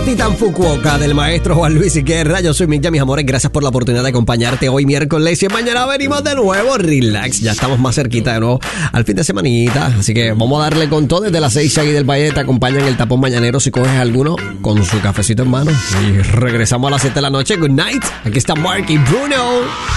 Titán Fukuoka del maestro Juan Luis Guerra. Yo soy Milla, mis amores. Gracias por la oportunidad de acompañarte hoy miércoles. Y mañana venimos de nuevo. Relax. Ya estamos más cerquita de nuevo al fin de semanita. Así que vamos a darle con todo. Desde las 6 Shaggy del Valle te acompañan el tapón mañanero si coges alguno con su cafecito en mano. Y regresamos a las 7 de la noche. Good night. Aquí está Mark y Bruno.